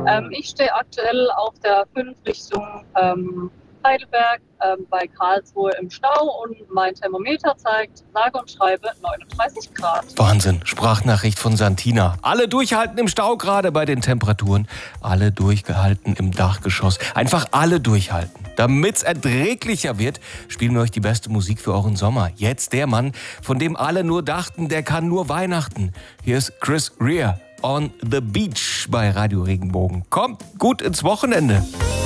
Ich stehe aktuell auf der 5 Richtung Heidelberg bei Karlsruhe im Stau und mein Thermometer zeigt sage und schreibe 39 Grad. Wahnsinn, Sprachnachricht von Santina. Alle durchhalten im Stau, gerade bei den Temperaturen. Alle durchgehalten im Dachgeschoss. Einfach alle durchhalten. Damit es erträglicher wird, spielen wir euch die beste Musik für euren Sommer. Jetzt der Mann, von dem alle nur dachten, der kann nur Weihnachten. Hier ist Chris Rea on the Beach bei Radio Regenbogen. Kommt gut ins Wochenende.